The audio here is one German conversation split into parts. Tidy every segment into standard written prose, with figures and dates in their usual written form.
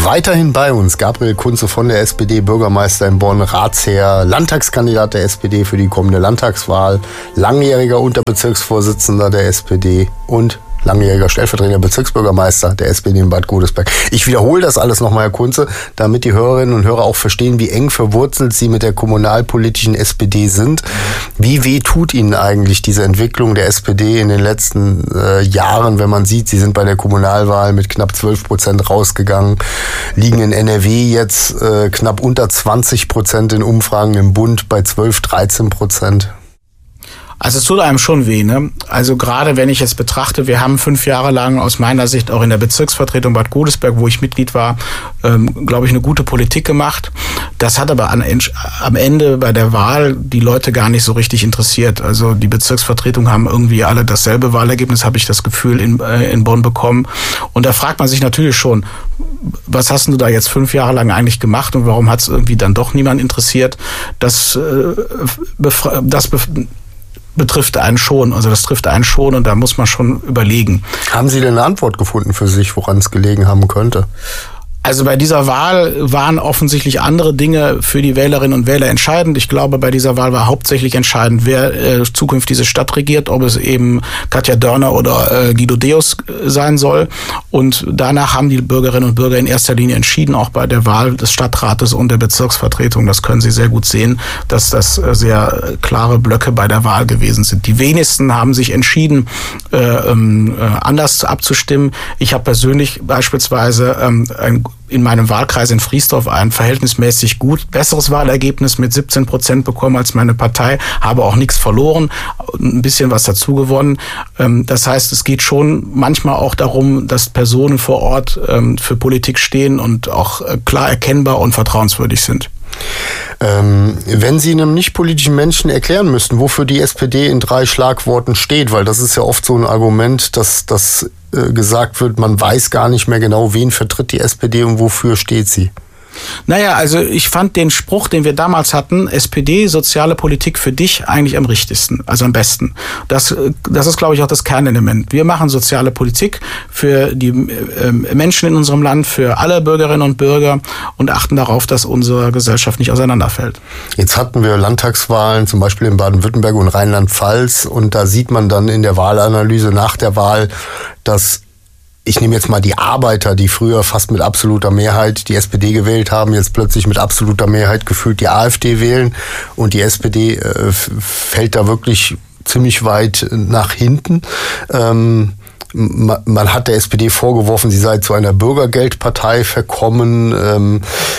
Weiterhin bei uns Gabriel Kunze von der SPD, Bürgermeister in Bonn, Ratsherr, Landtagskandidat der SPD für die kommende Landtagswahl, langjähriger Unterbezirksvorsitzender der SPD und langjähriger stellvertretender Bezirksbürgermeister der SPD in Bad Godesberg. Ich wiederhole das alles nochmal, Herr Kunze, damit die Hörerinnen und Hörer auch verstehen, wie eng verwurzelt Sie mit der kommunalpolitischen SPD sind. Wie weh tut Ihnen eigentlich diese Entwicklung der SPD in den letzten Jahren, wenn man sieht, Sie sind bei der Kommunalwahl mit knapp 12% rausgegangen, liegen in NRW jetzt knapp unter 20% in Umfragen, im Bund bei 12-13%? Also es tut einem schon weh, ne? Also gerade wenn ich jetzt betrachte, wir haben 5 Jahre lang aus meiner Sicht auch in der Bezirksvertretung Bad Godesberg, wo ich Mitglied war, glaube ich, eine gute Politik gemacht. Das hat aber am Ende bei der Wahl die Leute gar nicht so richtig interessiert. Also die Bezirksvertretung haben irgendwie alle dasselbe Wahlergebnis, habe ich das Gefühl, in Bonn bekommen. Und da fragt man sich natürlich schon, was hast du da jetzt 5 Jahre lang eigentlich gemacht und warum hat es irgendwie dann doch niemand interessiert? Das betrifft einen schon, also das trifft einen schon und da muss man schon überlegen. Haben Sie denn eine Antwort gefunden für sich, woran es gelegen haben könnte? Also bei dieser Wahl waren offensichtlich andere Dinge für die Wählerinnen und Wähler entscheidend. Ich glaube, bei dieser Wahl war hauptsächlich entscheidend, wer zukünftig diese Stadt regiert, ob es eben Katja Dörner oder Guido Deus sein soll. Und danach haben die Bürgerinnen und Bürger in erster Linie entschieden, auch bei der Wahl des Stadtrates und der Bezirksvertretung. Das können Sie sehr gut sehen, dass das sehr klare Blöcke bei der Wahl gewesen sind. Die wenigsten haben sich entschieden, anders abzustimmen. Ich habe persönlich beispielsweise in meinem Wahlkreis in Vriesdorf ein verhältnismäßig besseres Wahlergebnis mit 17% bekommen als meine Partei, habe auch nichts verloren, ein bisschen was dazu gewonnen. Das heißt, es geht schon manchmal auch darum, dass Personen vor Ort für Politik stehen und auch klar erkennbar und vertrauenswürdig sind. Wenn Sie einem nicht-politischen Menschen erklären müssten, wofür die SPD in 3 Schlagworten steht, weil das ist ja oft so ein Argument, dass gesagt wird, man weiß gar nicht mehr genau, wen vertritt die SPD und wofür steht sie. Naja, also ich fand den Spruch, den wir damals hatten, SPD, soziale Politik für dich, eigentlich am richtigsten, also am besten. Das ist, glaube ich, auch das Kernelement. Wir machen soziale Politik für die Menschen in unserem Land, für alle Bürgerinnen und Bürger und achten darauf, dass unsere Gesellschaft nicht auseinanderfällt. Jetzt hatten wir Landtagswahlen, zum Beispiel in Baden-Württemberg und Rheinland-Pfalz, und da sieht man dann in der Wahlanalyse nach der Wahl, dass, ich nehme jetzt mal die Arbeiter, die früher fast mit absoluter Mehrheit die SPD gewählt haben, jetzt plötzlich mit absoluter Mehrheit gefühlt die AfD wählen, und die SPD fällt da wirklich ziemlich weit nach hinten. Man hat der SPD vorgeworfen, sie sei zu einer Bürgergeldpartei verkommen.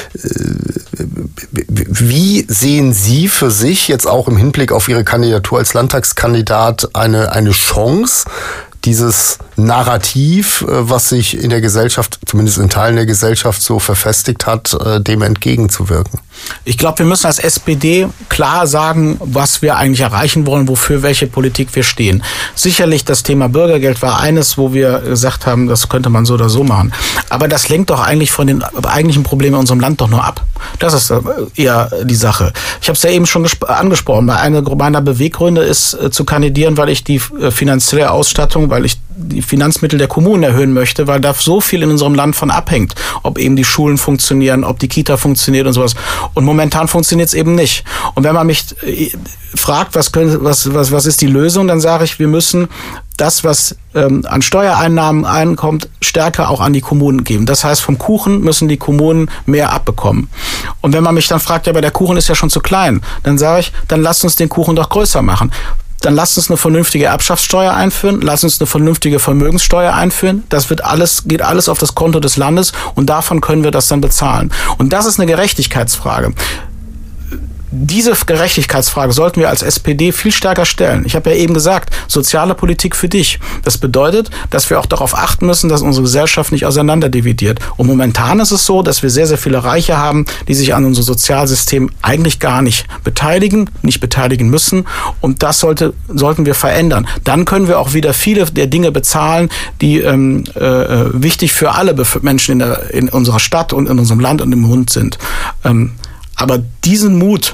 Wie sehen Sie für sich jetzt auch im Hinblick auf Ihre Kandidatur als Landtagskandidat eine Chance, dieses Narrativ, was sich in der Gesellschaft, zumindest in Teilen der Gesellschaft so verfestigt hat, dem entgegenzuwirken? Ich glaube, wir müssen als SPD klar sagen, was wir eigentlich erreichen wollen, wofür welche Politik wir stehen. Sicherlich das Thema Bürgergeld war eines, wo wir gesagt haben, das könnte man so oder so machen. Aber das lenkt doch eigentlich von den eigentlichen Problemen in unserem Land doch nur ab. Das ist eher die Sache. Ich habe es ja eben schon angesprochen. Einer meiner Beweggründe ist zu kandidieren, weil ich die finanzielle Ausstattung, weil ich die Finanzmittel der Kommunen erhöhen möchte, weil da so viel in unserem Land von abhängt. Ob eben die Schulen funktionieren, ob die Kita funktioniert und sowas. Und momentan funktioniert es eben nicht. Und wenn man mich fragt, was ist die Lösung, dann sage ich, wir müssen das, was an Steuereinnahmen einkommt, stärker auch an die Kommunen geben. Das heißt, vom Kuchen müssen die Kommunen mehr abbekommen. Und wenn man mich dann fragt, ja, aber der Kuchen ist ja schon zu klein, dann sage ich, dann lasst uns den Kuchen doch größer machen. Dann lasst uns eine vernünftige Erbschaftssteuer einführen, lasst uns eine vernünftige Vermögenssteuer einführen. Das geht alles auf das Konto des Landes und davon können wir das dann bezahlen. Und das ist eine Gerechtigkeitsfrage. Diese Gerechtigkeitsfrage sollten wir als SPD viel stärker stellen. Ich habe ja eben gesagt, soziale Politik für dich. Das bedeutet, dass wir auch darauf achten müssen, dass unsere Gesellschaft nicht auseinanderdividiert. Und momentan ist es so, dass wir sehr, sehr viele Reiche haben, die sich an unserem Sozialsystem eigentlich gar nicht beteiligen müssen. Und das sollten wir verändern. Dann können wir auch wieder viele der Dinge bezahlen, die wichtig für alle Menschen in unserer Stadt und in unserem Land und im Bund sind. Aber diesen Mut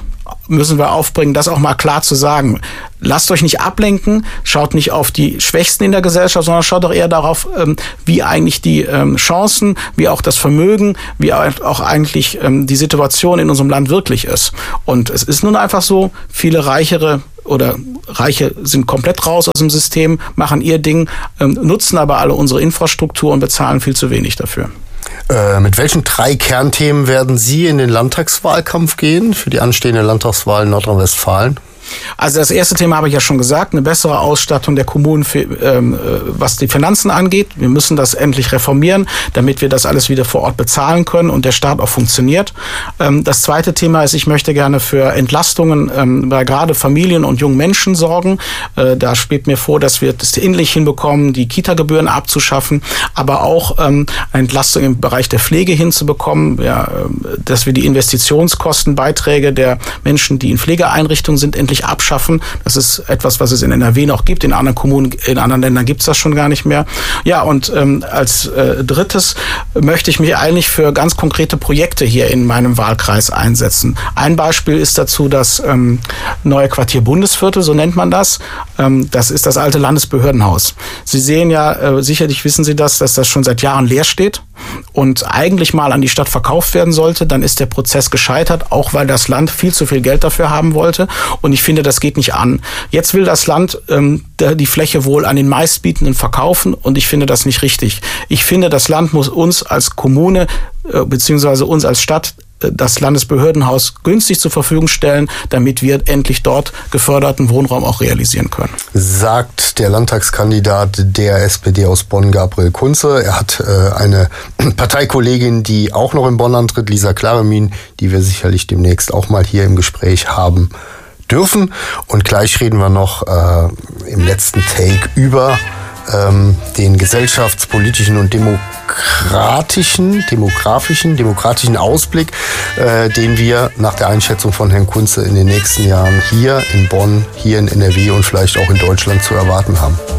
müssen wir aufbringen, das auch mal klar zu sagen. Lasst euch nicht ablenken, schaut nicht auf die Schwächsten in der Gesellschaft, sondern schaut doch eher darauf, wie eigentlich die Chancen, wie auch das Vermögen, wie auch eigentlich die Situation in unserem Land wirklich ist. Und es ist nun einfach so, viele Reiche sind komplett raus aus dem System, machen ihr Ding, nutzen aber alle unsere Infrastruktur und bezahlen viel zu wenig dafür. Mit welchen 3 Kernthemen werden Sie in den Landtagswahlkampf gehen für die anstehende Landtagswahl in Nordrhein-Westfalen? Also das erste Thema habe ich ja schon gesagt, eine bessere Ausstattung der Kommunen, was die Finanzen angeht. Wir müssen das endlich reformieren, damit wir das alles wieder vor Ort bezahlen können und der Staat auch funktioniert. Das zweite Thema ist, ich möchte gerne für Entlastungen bei gerade Familien und jungen Menschen sorgen. Da schwebt mir vor, dass wir das ähnlich hinbekommen, die Kita-Gebühren abzuschaffen, aber auch eine Entlastung im Bereich der Pflege hinzubekommen, ja, dass wir die Investitionskostenbeiträge der Menschen, die in Pflegeeinrichtungen sind, endlich abschaffen. Das ist etwas, was es in NRW noch gibt. In anderen Kommunen, in anderen Ländern gibt es das schon gar nicht mehr. Ja, und als drittes möchte ich mich eigentlich für ganz konkrete Projekte hier in meinem Wahlkreis einsetzen. Ein Beispiel ist dazu das neue Quartier Bundesviertel, so nennt man das. Das ist das alte Landesbehördenhaus. Sie sehen ja, sicherlich wissen Sie das, dass das schon seit Jahren leer steht und eigentlich mal an die Stadt verkauft werden sollte. Dann ist der Prozess gescheitert, auch weil das Land viel zu viel Geld dafür haben wollte. Und ich finde, das geht nicht an. Jetzt will das Land die Fläche wohl an den Meistbietenden verkaufen und ich finde das nicht richtig. Ich finde, das Land muss uns als Kommune beziehungsweise uns als Stadt das Landesbehördenhaus günstig zur Verfügung stellen, damit wir endlich dort geförderten Wohnraum auch realisieren können. Sagt der Landtagskandidat der SPD aus Bonn, Gabriel Kunze. Er hat eine Parteikollegin, die auch noch in Bonn antritt, Lisa Klaremin, die wir sicherlich demnächst auch mal hier im Gespräch haben dürfen. Und gleich reden wir noch im letzten Take über den gesellschaftspolitischen und demografischen Ausblick, den wir nach der Einschätzung von Herrn Kunze in den nächsten Jahren hier in Bonn, hier in NRW und vielleicht auch in Deutschland zu erwarten haben.